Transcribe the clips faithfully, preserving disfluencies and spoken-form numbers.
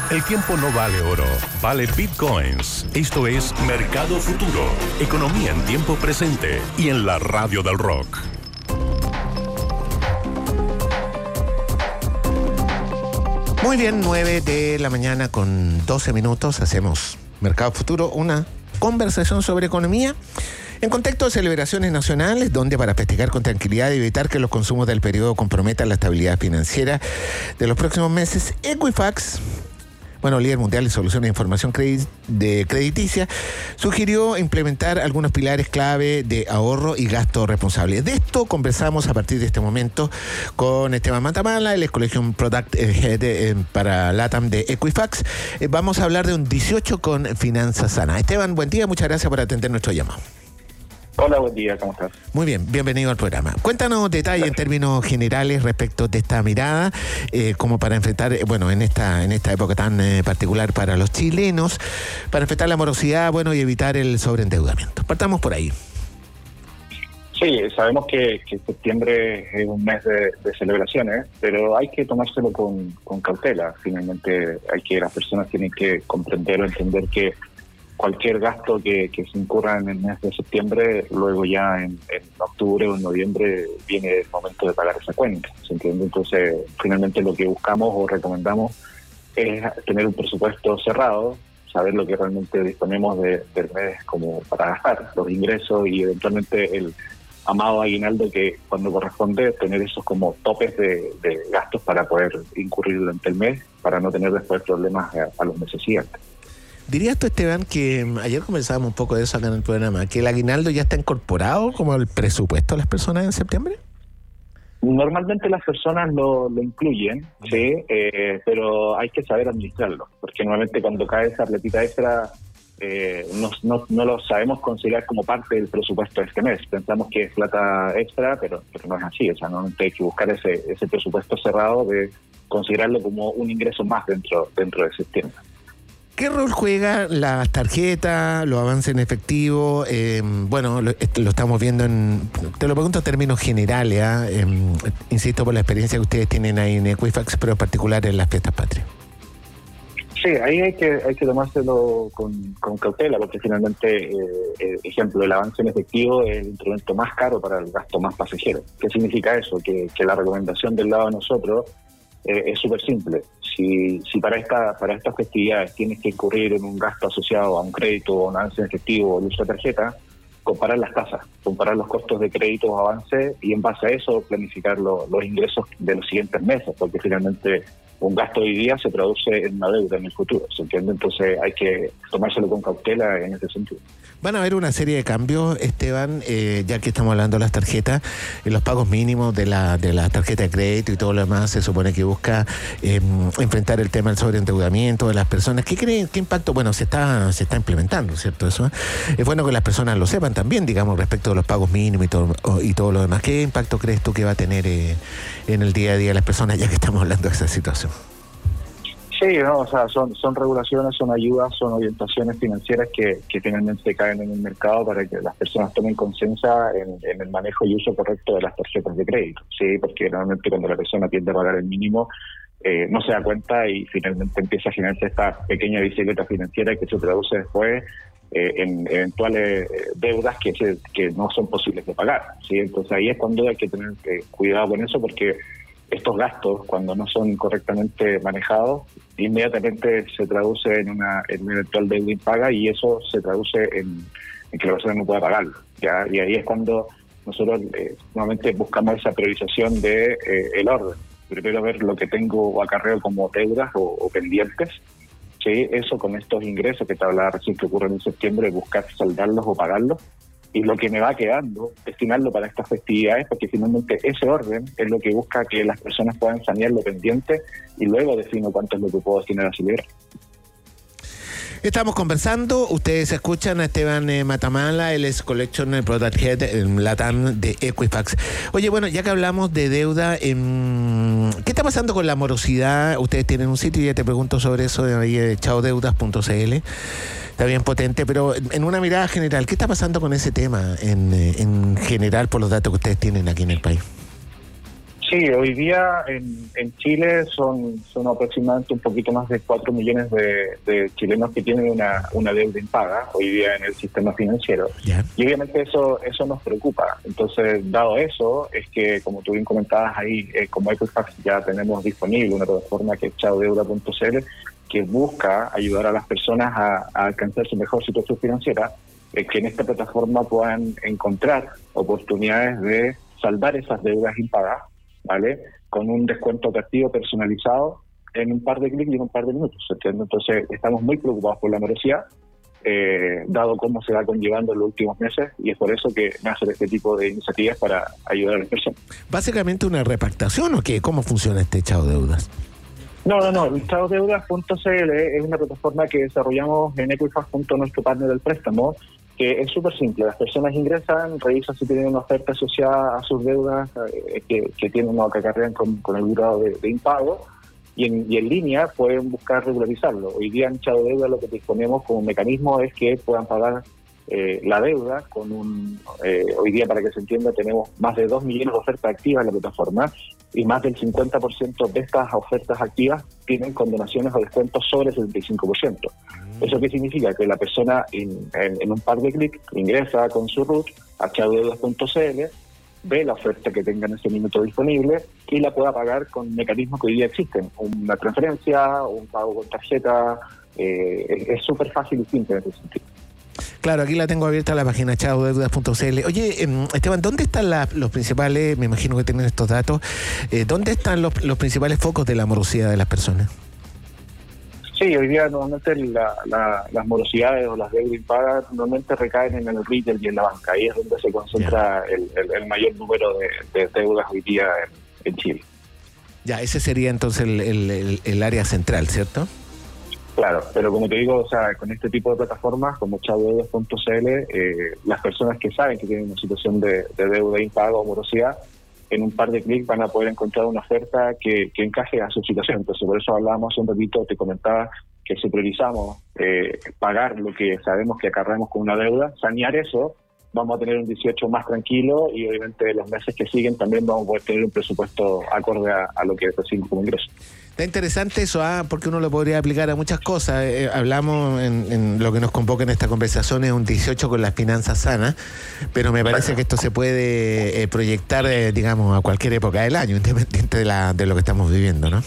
El tiempo no vale oro, vale bitcoins. Esto es Mercado Futuro, economía en tiempo presente y en la radio del rock. Muy bien, nueve de la mañana con doce minutos. Hacemos Mercado Futuro, una conversación sobre economía en contexto de celebraciones nacionales, donde para festejar con tranquilidad y evitar que los consumos del periodo comprometan la estabilidad financiera de los próximos meses, Equifax, bueno, líder mundial de soluciones de información credit, de crediticia, sugirió implementar algunos pilares clave de ahorro y gasto responsable. De esto conversamos a partir de este momento con Esteban Matamala, el ex Collegium Product Head eh, para LATAM de Equifax. Eh, vamos a hablar de un dieciocho con finanzas sanas. Esteban, buen día, muchas gracias por atender nuestro llamado. Hola, buen día, ¿cómo estás? Muy bien, bienvenido al programa. Cuéntanos detalles en términos generales respecto de esta mirada, eh, como para enfrentar, eh, bueno, en esta en esta época tan eh, particular para los chilenos, para enfrentar la morosidad, bueno, y evitar el sobreendeudamiento. Partamos por ahí. Sí, sabemos que, que septiembre es un mes de, de celebraciones, pero hay que tomárselo con, con cautela. Finalmente, hay que las personas tienen que comprender o entender que cualquier gasto que, que se incurra en el mes de septiembre, luego ya en, en octubre o en noviembre viene el momento de pagar esa cuenta, ¿se entiende? Entonces, finalmente lo que buscamos o recomendamos es tener un presupuesto cerrado, saber lo que realmente disponemos de, del mes como para gastar, los ingresos y eventualmente el amado aguinaldo que cuando corresponde tener esos como topes de, de gastos para poder incurrir durante el mes, para no tener después problemas a, a los meses siguientes. ¿Dirías tú, Esteban, que ayer conversábamos un poco de eso acá en el programa, que el aguinaldo ya está incorporado como el presupuesto de las personas en septiembre? Normalmente las personas lo, lo incluyen, sí, eh, pero hay que saber administrarlo, porque normalmente cuando cae esa platita extra eh, no, no, no lo sabemos considerar como parte del presupuesto de este mes. Pensamos que es plata extra, pero, pero no es así. O sea, normalmente hay que buscar ese, ese presupuesto cerrado de considerarlo como un ingreso más dentro, dentro de septiembre. ¿Qué rol juega las tarjetas, los avances en efectivo? Eh, bueno, lo, lo estamos viendo en... Te lo pregunto en términos generales, ¿eh? Eh, insisto por la experiencia que ustedes tienen ahí en Equifax, pero en particular en las fiestas patrias. Sí, ahí hay que hay que tomárselo con, con cautela, porque finalmente, eh, eh, ejemplo, el avance en efectivo es el instrumento más caro para el gasto más pasajero. ¿Qué significa eso? Que, que la recomendación del lado de nosotros eh, es súper simple. Si, si para esta para estas festividades tienes que incurrir en un gasto asociado a un crédito o un avance en efectivo o el uso de tarjeta, comparar las tasas, comparar los costos de crédito o avance y en base a eso planificar lo, los ingresos de los siguientes meses, porque finalmente un gasto hoy día se traduce en una deuda en el futuro, ¿se entiende? Entonces hay que tomárselo con cautela en ese sentido. Van a haber una serie de cambios, Esteban, eh, ya que estamos hablando de las tarjetas, en los pagos mínimos de la de la tarjeta de crédito y todo lo demás se supone que busca eh, enfrentar el tema del sobreendeudamiento de las personas. ¿Qué creen? ¿Qué impacto? Bueno, se está se está implementando, ¿cierto? Eso es bueno que las personas lo sepan también, digamos, respecto de los pagos mínimos y todo, y todo lo demás. ¿Qué impacto crees tú que va a tener eh, en el día a día de las personas, ya que estamos hablando de esa situación? Sí, no, o sea, son son regulaciones, son ayudas, son orientaciones financieras que, que finalmente caen en el mercado para que las personas tomen conciencia en, en el manejo y uso correcto de las tarjetas de crédito, sí, porque normalmente cuando la persona tiende a pagar el mínimo eh, no se da cuenta y finalmente empieza a generarse esta pequeña bicicleta financiera que se traduce después eh, en eventuales eh, deudas que se, que no son posibles de pagar, sí, entonces ahí es cuando hay que tener eh, cuidado con eso porque estos gastos, cuando no son correctamente manejados, inmediatamente se traduce en una, en una eventual deuda impaga y eso se traduce en, en que la persona no pueda pagarlo, ¿ya? Y ahí es cuando nosotros eh, nuevamente buscamos esa priorización de eh, el orden. Primero ver lo que tengo o acarreo como deudas o, o pendientes, ¿sí? Eso con estos ingresos que te hablaba recién que ocurren en septiembre, buscar saldarlos o pagarlos. Y lo que me va quedando, destinarlo para estas festividades, porque finalmente ese orden es lo que busca que las personas puedan sanear lo pendiente y luego defino cuánto es lo que puedo destinar a celebrar. Estamos conversando, ustedes escuchan a Esteban eh, Matamala, él es Collection Product Head en LATAM de Equifax. Oye, bueno, ya que hablamos de deuda, eh, ¿qué está pasando con la morosidad? Ustedes tienen un sitio y ya te pregunto sobre eso, ahí de chao deudas punto c l. Está bien potente, pero en una mirada general, ¿qué está pasando con ese tema en, en general por los datos que ustedes tienen aquí en el país? Sí, hoy día en, en Chile son son aproximadamente un poquito más de cuatro millones de, de chilenos que tienen una, una deuda impaga hoy día en el sistema financiero. Yeah. Y obviamente eso eso nos preocupa. Entonces, dado eso, es que, como tú bien comentabas ahí, eh, como Equifax ya tenemos disponible una plataforma que es chao deuda punto c l, que busca ayudar a las personas a, a alcanzar su mejor situación financiera, eh, que en esta plataforma puedan encontrar oportunidades de saldar esas deudas impagas, ¿vale? Con un descuento atractivo personalizado en un par de clics y en un par de minutos, ¿entiendes? Entonces, estamos muy preocupados por la morosidad, eh, dado cómo se va conllevando en los últimos meses, y es por eso que nace este tipo de iniciativas para ayudar a las personas. ¿Básicamente una repactación o qué? ¿Cómo funciona este chao deudas? No, no, no. el chao deudas punto c l es una plataforma que desarrollamos en Equifax junto a nuestro partner del préstamo, que es súper simple. Las personas ingresan, revisan si tienen una oferta asociada a sus deudas eh, que, que tienen o que acarrean con, con el grado de, de impago, y en, y en línea pueden buscar regularizarlo. Hoy día en Chao Deuda lo que disponemos como mecanismo es que puedan pagar eh, la deuda con un... Eh, hoy día, para que se entienda, tenemos más de dos millones de ofertas activas en la plataforma, y más del cincuenta por ciento de estas ofertas activas tienen condonaciones o descuentos sobre el setenta y cinco por ciento. ¿Eso qué significa? Que la persona en, en, en un par de clics ingresa con su root a chao deudas punto c l, ve la oferta que tenga en ese minuto disponible y la pueda pagar con mecanismos que hoy día existen. Una transferencia, un pago con tarjeta, eh, es súper fácil y simple en ese sentido. Claro, aquí la tengo abierta la página chao deudas punto c l. Oye, eh, Esteban, ¿dónde están la, los principales, me imagino que tienen estos datos, eh, ¿dónde están los, los principales focos de la morosidad de las personas? Sí, hoy día normalmente la, la, las morosidades o las deudas impagas normalmente recaen en el retail y en la banca. Ahí es donde se concentra el, el, el mayor número de, de deudas hoy día en, en Chile. Ya, ese sería entonces el, el, el, el área central, ¿cierto? Claro, pero como te digo, o sea, con este tipo de plataformas como chao deudas punto c l, eh, las personas que saben que tienen una situación de, de deuda impaga o morosidad, en un par de clics van a poder encontrar una oferta que, que encaje a su situación. Entonces, por eso hablábamos un ratito, te comentaba que si priorizamos eh, pagar lo que sabemos que acarreamos con una deuda, sanear eso, vamos a tener un dieciocho más tranquilo, y obviamente los meses que siguen también vamos a poder tener un presupuesto acorde a, a lo que recibimos como ingreso. Está interesante eso, ¿ah? Porque uno lo podría aplicar a muchas cosas. Eh, hablamos en, en lo que nos convoca en esta conversación, es un dieciocho con las finanzas sanas, pero me parece que esto se puede eh, proyectar, eh, digamos, a cualquier época del año, independiente de, la, de lo que estamos viviendo, ¿no?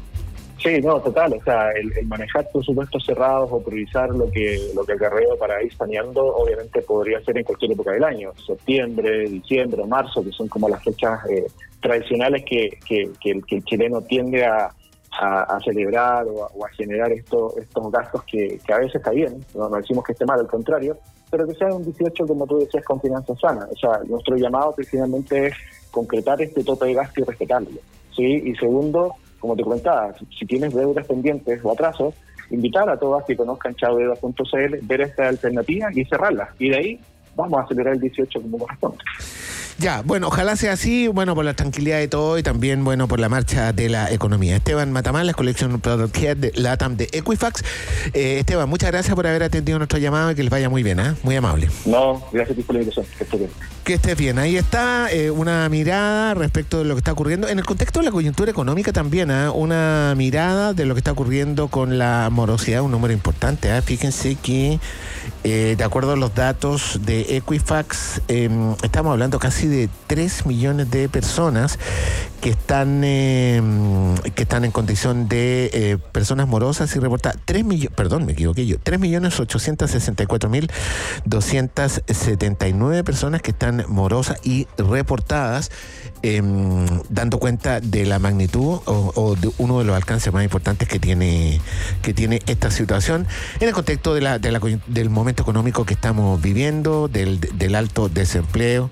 Sí, no, total. O sea, el, el manejar presupuestos cerrados o priorizar lo que lo que acarreo para ir saneando, obviamente podría ser en cualquier época del año, septiembre, diciembre, marzo, que son como las fechas eh, tradicionales que, que, que, el, que el chileno tiende a A, a celebrar o a, o a generar esto, estos gastos que, que a veces está bien, no, no decimos que esté mal, al contrario, pero que sea un dieciocho, como tú decías, con finanzas sanas. O sea, nuestro llamado precisamente es concretar este tope de gasto y respetarlo, ¿sí? Y segundo, como te comentaba, si, si tienes deudas pendientes o atrasos, invitar a todas que conozcan chao deudas punto c l, ver esta alternativa y cerrarlas. Y de ahí vamos a acelerar el dieciocho como corresponde. Ya, bueno, ojalá sea así, bueno, por la tranquilidad de todo y también, bueno, por la marcha de la economía. Esteban Matamala, Collection Product Head de LATAM de Equifax. Eh, Esteban, muchas gracias por haber atendido nuestro llamado y que les vaya muy bien, ¿eh? Muy amable. No, gracias por la invitación, que estés bien. Que estés bien. Ahí está eh, una mirada respecto de lo que está ocurriendo en el contexto de la coyuntura económica también, ¿eh? Una mirada de lo que está ocurriendo con la morosidad, un número importante, ¿eh? Fíjense que eh, de acuerdo a los datos de Equifax, eh, estamos hablando casi de tres millones de personas que están eh, que están en condición de eh, personas morosas y reportadas. tres millones, perdón, me equivoqué yo, tres millones ochocientos sesenta y cuatro mil doscientos setenta y nueve personas que están morosas y reportadas, eh, dando cuenta de la magnitud o, o de uno de los alcances más importantes que tiene que tiene esta situación en el contexto de la, de la del momento económico que estamos viviendo, del, del alto desempleo,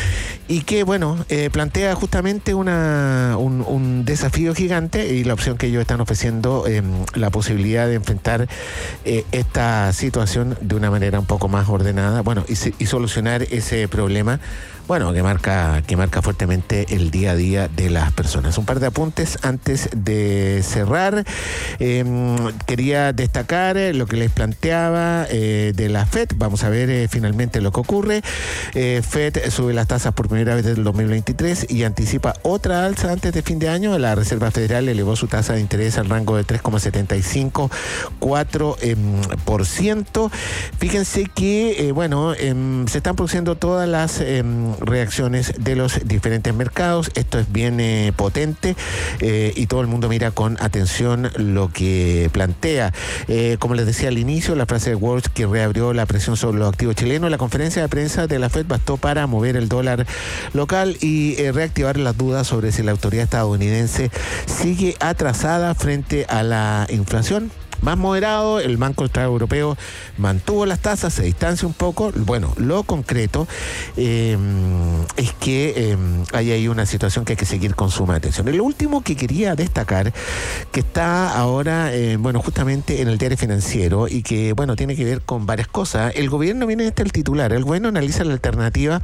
y que, bueno, eh, plantea justamente una, un, un desafío gigante, y la opción que ellos están ofreciendo, eh, la posibilidad de enfrentar eh, esta situación de una manera un poco más ordenada, bueno, y, y solucionar ese problema, bueno, que marca, que marca fuertemente el día a día de las personas. Un par de apuntes antes de cerrar. Eh, quería destacar lo que les planteaba eh, de la Fed. Vamos a ver eh, finalmente lo que ocurre. Eh, Fed sube las tasas por primera vez desde el dos mil veintitrés y anticipa otra alza antes de fin de año. La Reserva Federal elevó su tasa de interés al rango de tres coma setenta y cinco cuatro por ciento. Fíjense que, eh, bueno, eh, se están produciendo todas las eh, reacciones de los diferentes mercados. Esto es bien eh, potente eh, y todo el mundo mira con atención lo que plantea. Eh, como les decía al inicio, la frase de Walsh que reabrió la presión sobre los activos chilenos. La conferencia de prensa de la Fed bastó para mover el dólar local y eh, reactivar las dudas sobre si la autoridad estadounidense sigue atrasada frente a la inflación. Más moderado, el Banco Central Europeo mantuvo las tasas, se distancia un poco. Bueno, lo concreto eh, es que eh, hay ahí una situación que hay que seguir con suma atención. Y lo último que quería destacar, que está ahora, eh, bueno, justamente en el diario financiero y que, bueno, tiene que ver con varias cosas. El gobierno, viene este el titular, el gobierno analiza la alternativa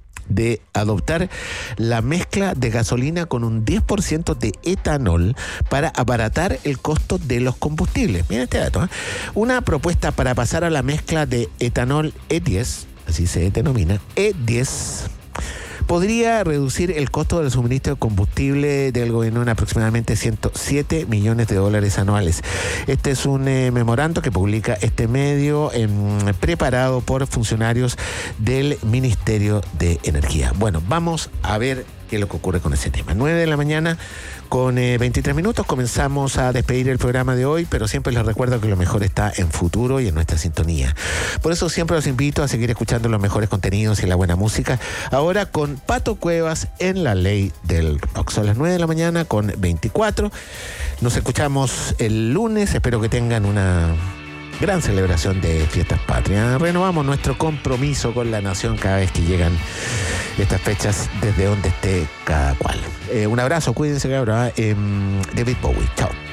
de adoptar la mezcla de gasolina con un diez por ciento de etanol para abaratar el costo de los combustibles. Miren este dato, ¿eh? Una propuesta para pasar a la mezcla de etanol E diez, así se denomina, E diez, podría reducir el costo del suministro de combustible del gobierno en aproximadamente ciento siete millones de dólares anuales. Este es un eh, memorando que publica este medio eh, preparado por funcionarios del Ministerio de Energía. Bueno, vamos a ver qué es lo que ocurre con ese tema. nueve de la mañana con eh, veintitrés minutos. Comenzamos a despedir el programa de hoy, pero siempre les recuerdo que lo mejor está en Futuro y en nuestra sintonía. Por eso siempre los invito a seguir escuchando los mejores contenidos y la buena música. Ahora con Pato Cuevas en La Ley del Rock. Son las nueve de la mañana con veinticuatro. Nos escuchamos el lunes. Espero que tengan una gran celebración de Fiestas Patrias. Renovamos nuestro compromiso con la nación cada vez que llegan estas fechas desde donde esté cada cual. Eh, un abrazo, cuídense, cabrón. Eh, David Bowie, chao.